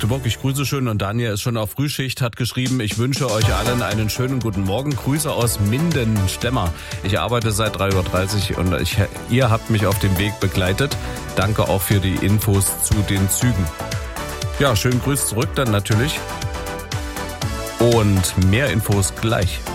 Magdeburg. Ich grüße schön und Daniel ist schon auf Frühschicht, hat geschrieben, ich wünsche euch allen einen schönen guten Morgen. Grüße aus Minden-Stemmer. Ich arbeite seit 3:30 Uhr und ihr habt mich auf dem Weg begleitet. Danke auch für die Infos zu den Zügen. Ja, schönen Grüß zurück dann natürlich. Und mehr Infos gleich.